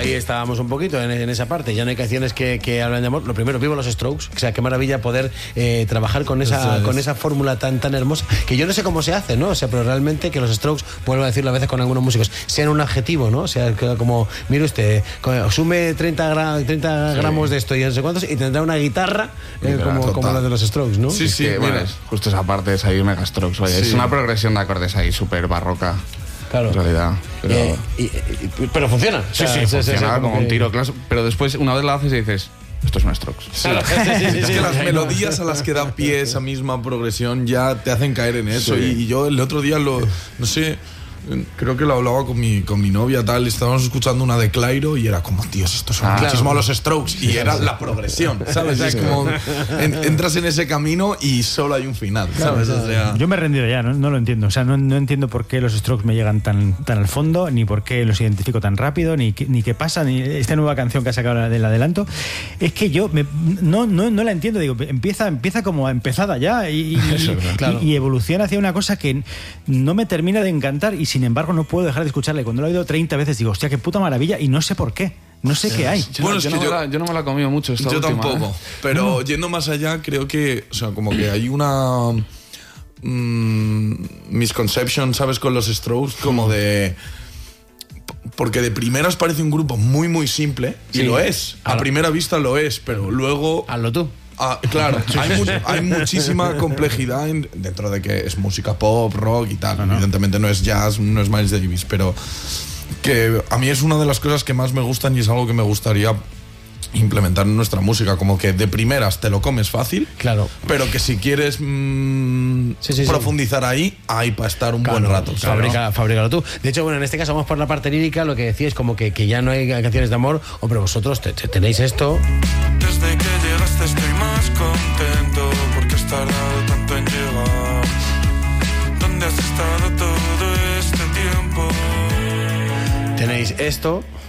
ahí estábamos un poquito en esa parte. Ya no hay canciones que hablan de amor. Lo primero, vivo los Strokes. O sea, qué maravilla poder trabajar con esa fórmula tan hermosa, que yo no sé cómo se hace, ¿no? O sea, pero realmente que los Strokes, vuelvo a decirlo a veces con algunos músicos, sean un adjetivo, ¿no? O sea, como, mire usted, sume 30 gramos de esto y no sé cuántos, y tendrá una guitarra como la de los Strokes, ¿no? Sí, sí. Bueno, justo esa parte es ahí Mega Strokes, vaya. Es una progresión de acordes ahí súper barroca. Claro. En realidad. Pero funciona. Sí, funciona como un tiro, claro. Pero después, una vez la haces y dices, esto es un Strokes. Sí. Es que las melodías a las que da pie esa misma progresión ya te hacen caer en eso. Sí. Y yo el otro día no sé, creo que lo hablaba con mi novia, tal, estábamos escuchando una de Clairo y era como, tíos, esto son muchísimo a los Strokes, y era la progresión, ¿sabes? Es como entras en ese camino y solo hay un final, ¿sabes? O sea, yo me he rendido ya, no lo entiendo. O sea, no entiendo por qué los Strokes me llegan tan al fondo, ni por qué los identifico tan rápido, ni qué pasa, ni esta nueva canción que ha sacado del adelanto. Es que yo no la entiendo. Digo, empieza como empezada ya y evoluciona hacia una cosa que no me termina de encantar, y sin embargo no puedo dejar de escucharla. Cuando lo he oído 30 veces digo, hostia, qué puta maravilla, y no sé por qué. No sé qué hay. Bueno, yo no me la he comido mucho esta última. Yo tampoco. Pero yendo más allá, creo que, o sea, como que hay una misconception, ¿sabes? Con los Strokes, como de... Porque de primeras parece un grupo muy, muy simple, y lo es. A primera vista lo es, pero luego... Hazlo tú. Claro, hay muchísima complejidad dentro de que es música pop, rock y tal. Evidentemente no es jazz, no es Miles Davis, pero que a mí es una de las cosas que más me gustan y es algo que me gustaría implementar en nuestra música, como que de primeras te lo comes fácil, claro, pero que si quieres profundizar ahí, hay para estar un buen rato. Fabrícalo tú. De hecho, bueno, en este caso vamos por la parte lírica. Lo que decíais, como que ya no hay canciones de amor. Hombre, vosotros tenéis esto. Desde que llegaste estoy más contento, porque has tardado tanto en llegar. ¿Dónde has estado todo este tiempo? Tenéis esto.